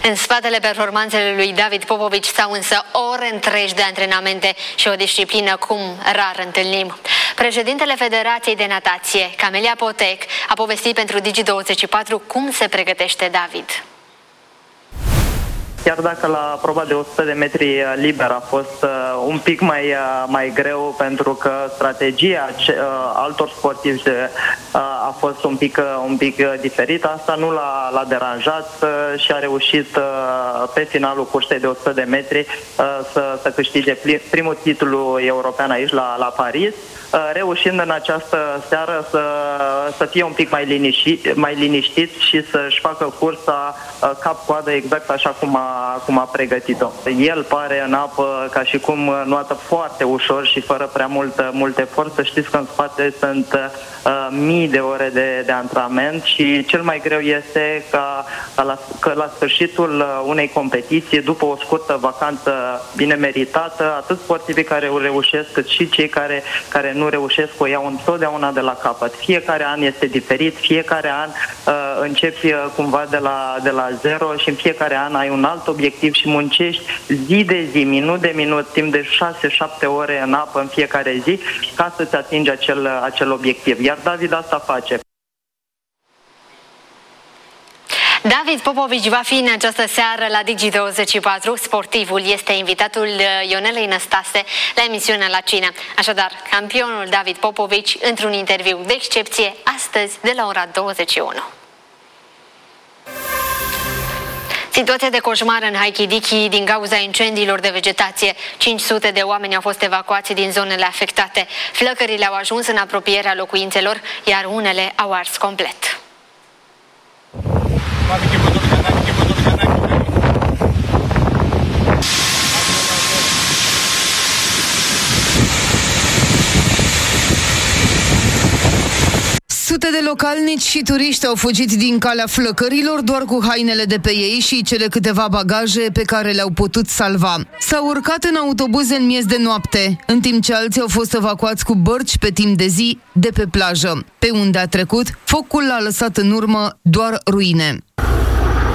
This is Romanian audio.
În spatele performanțelor lui David Popovici stau însă ore întregi de antrenamente și o disciplină cum rar întâlnim. Președintele Federației de Natație, Camelia Potec, a povestit pentru Digi24 cum se pregătește David. Chiar dacă la proba de 100 de metri liber a fost un pic mai greu, pentru că strategia altor sportivi a fost un pic diferită, asta nu l-a deranjat și a reușit pe finalul cursei de 100 de metri să câștige primul titlu european aici la Paris, reușind în această seară să fie un pic mai liniștit și să-și facă cursa cap-coadă exact așa cum a pregătit-o. El pare în apă ca și cum nuată foarte ușor și fără prea mult efort. Să știți că în spate sunt mii de ore de antrenament și cel mai greu este că la sfârșitul unei competiții, după o scurtă vacanță bine meritată, atât sportivii care o reușesc, cât și cei care nu reușesc o iau întotdeauna de la capăt. Fiecare an este diferit, fiecare an începi cumva de la zero și în fiecare an ai un alt obiectiv și muncești zi de zi, minut de minut, timp de 6-7 ore în apă în fiecare zi ca să-ți atingi acel obiectiv. Iar David asta face. David Popovici va fi în această seară la Digi24. Sportivul este invitatul Ionelei Năstase la emisiunea La Cină. Așadar, campionul David Popovici într-un interviu de excepție astăzi de la ora 21. Situația de coșmar în Halkidiki din cauza incendiilor de vegetație. 500 de oameni au fost evacuați din zonele afectate. Flăcările au ajuns în apropierea locuințelor, iar unele au ars complet. Sute de localnici și turiști au fugit din calea flăcărilor doar cu hainele de pe ei și cele câteva bagaje pe care le-au putut salva. S-au urcat în autobuze în miez de noapte, în timp ce alții au fost evacuați cu bărci pe timp de zi de pe plajă. Pe unde a trecut, focul a lăsat în urmă doar ruine.